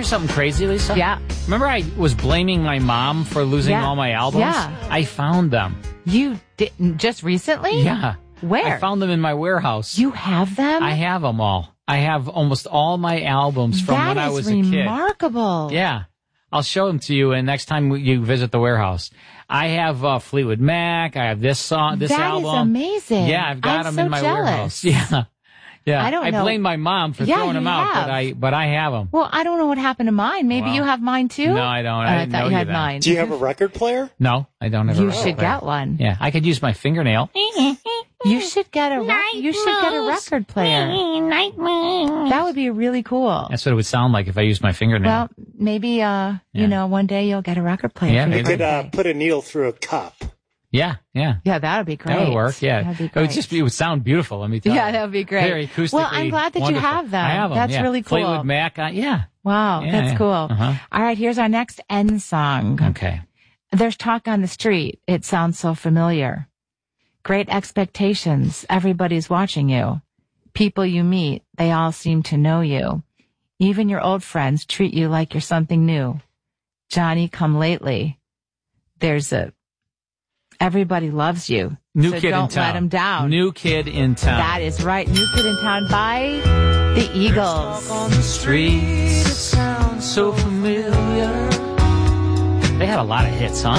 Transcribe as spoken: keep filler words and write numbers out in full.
something crazy, Lisa? Yeah. Remember I was blaming my mom for losing Yeah. all my albums? Yeah. I found them. You didn't just recently? Yeah. Where? I found them in my warehouse. You have them? I have them all. I have almost all my albums from That when I is was a kid. remarkable. Yeah. I'll show them to you and next time you visit the warehouse. I have uh, Fleetwood Mac. I have this song, this That album. is amazing. Yeah, I've got I'm them so in my jealous. warehouse. Yeah. Yeah. I don't know. I blame my mom for Yeah, throwing them you out, have. but I but I have them. Well, I don't know what happened to mine. Maybe Well, you have mine too? No, I don't. Oh, I, I didn't thought know you had that. mine. Do you have a record player? No, I don't have a You record should player. get one. Yeah, I could use my fingernail. You should get a rec- you should get a record player. That would be really cool. That's what it would sound like if I used my fingernail. Well, maybe uh, Yeah. you know, one day you'll get a record player. Yeah, for your You could uh, birthday. put a needle through a cup. yeah, yeah. Yeah, that would be great. That would work, yeah. That'd be It would great. just be, it would sound beautiful, let me tell you. Yeah, that would be great. Very acoustically Well, I'm glad that you wonderful. have them. I have them, That's yeah. really cool. Fleetwood Mac, uh, yeah. Wow, Yeah, that's yeah. cool. Uh-huh. All right, here's our next end song. Okay. There's talk on the street. It sounds so familiar. Great expectations. Everybody's watching you. People you meet, they all seem to know you. Even your old friends treat you like you're something new. Johnny come lately. There's a, everybody loves you. New so Kid don't in Town. let him down. New Kid in Town. That is right. New Kid in Town by the Eagles. On the streets, it sounds so familiar. They had a lot of hits, huh?